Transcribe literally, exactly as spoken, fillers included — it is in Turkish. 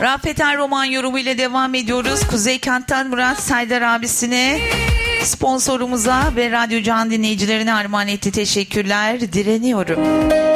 Rafet Er roman yorumu ile devam ediyoruz. Kuzey Kent'ten Murat Saydar abisine, sponsorumuza ve Radyo Can dinleyicilerine armağan etti. Teşekkürler. Direniyorum.